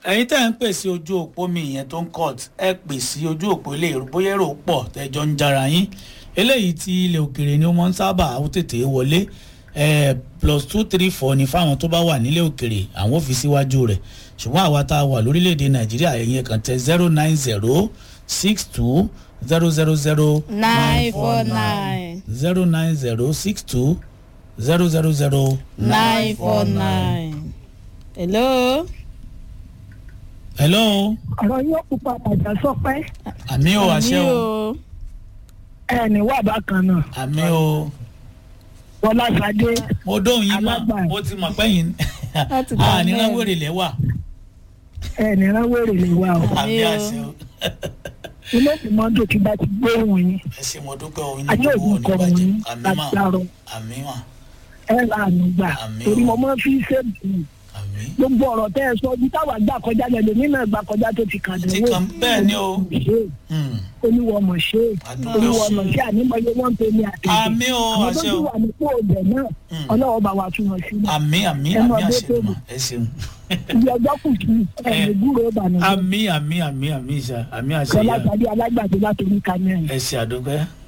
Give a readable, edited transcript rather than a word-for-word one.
ẹ̀yin tẹ́ ń pè sí ojú òpó mi ìyẹn tó ń court ẹ pè sí ojú òpó ilé èrò bóyá èrò pọ̀ tẹ́jọ́ ń jara yín eléyìí tí ilẹ̀ òkèrè ni ó mọ̀ ń sábà ó tètè wọlé +234 ní fáwọn tó bá wà nílẹ̀ òkèrè àwọn ò fi síwájú rẹ̀ ṣùgbọ́n àwa tá a wà lórílẹ̀‐èdè nàìjíríà ẹ̀yin kàn tẹ 09062 000 949 09062 000 949. Hello. hello. ọ̀rọ̀ yóò pupa àjà sọpẹ́. àmì o àṣẹ o. ẹni wà bákan náà. àmì o. bọ́lá sadé. mo dóhùn yín mọ́ mo ti mọ̀ pé yín nínú wèrè lẹ́wà. ẹni rán wèrè lè wà o. àmì àṣẹ o. ilé ìmọ̀ọ́dọ̀ tí bá ti gbé wọn yín. ẹ ṣe mo dúpẹ́ òun ní ayé gbogbo òun kọ̀ oníbàjẹ́ wọ́n àmì mà àtàrọ̀ àmì mà ẹ̀ lànà gbà Àmín o. torí mo máa fi ṣèbù àmì. gbogbo ọ̀rọ̀ tẹ́ ẹ sọ ibi táwa gbà kọjá lẹ́lẹ̀ nínú ẹ̀gbà kọjá tó ti kàn Ti kàn bẹ́ẹ̀ ni o. olúwọ̀ mọ̀ ṣe Àdúgbò olúwọ̀ ṣe. mọ̀ ṣe ànímọ̀ye wọ́n ń pè ní àtẹ̀jẹ́ àmì o àwọn tó àṣẹ ti o. wà nípò ọ̀bẹ náà ọlọ́wọ́ bá wa tún wọn sílẹ̀ àmì àmì Ẹ àmì mọ̀ àṣẹ dé mà ẹ ṣeun. ibi ọjọ́ kù sí ẹ̀ẹ́dúró ìbànújẹ́ àmì àmì àmì àmì ìṣá àmì àṣẹ kọlá yá tàbí alágbàdo látòrí kamẹ́rin. ẹ ṣe àdúgbẹ́.